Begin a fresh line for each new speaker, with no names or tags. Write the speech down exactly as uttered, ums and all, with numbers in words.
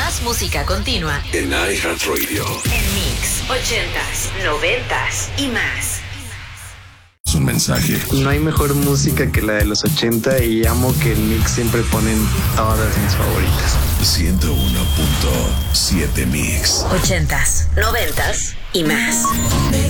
Más música continua
en iHeartRadio.
En Mix ochentas, noventas y más.
Es un mensaje.
No hay mejor música que la de los ochenta y amo que en Mix siempre ponen todas mis favoritas.
ciento uno punto siete Mix.
Ochentas, noventas y más.